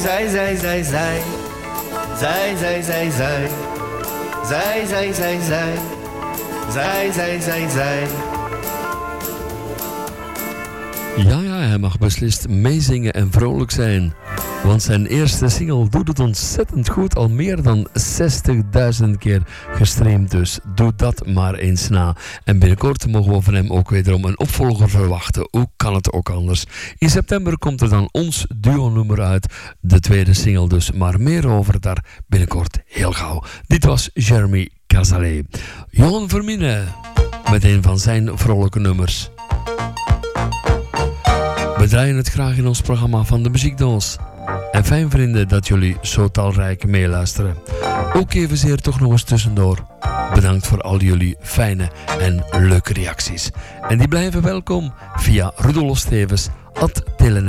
Zij, zij, zij, zij. Zij, zij, zij, zij. Zij, zij, zij, zij. Zij, zij, zij, zij. Ja, hij mag beslist meezingen en vrolijk zijn. Want zijn eerste single doet het ontzettend goed. Al meer dan 60.000 keer gestreamd, dus doe dat maar eens na. En binnenkort mogen we van hem ook wederom een opvolger verwachten. Hoe kan het ook anders? In september komt er dan ons duo-nummer uit. De tweede single dus, maar meer over daar binnenkort heel gauw. Dit was Jeremy Cazalet. Johan Vermine met een van zijn vrolijke nummers. We draaien het graag in ons programma van de Muziekdoos. En fijn vrienden dat jullie zo talrijk meeluisteren. Ook evenzeer toch nog eens tussendoor. Bedankt voor al jullie fijne en leuke reacties. En die blijven welkom via Rudolf Stevens @ telenet.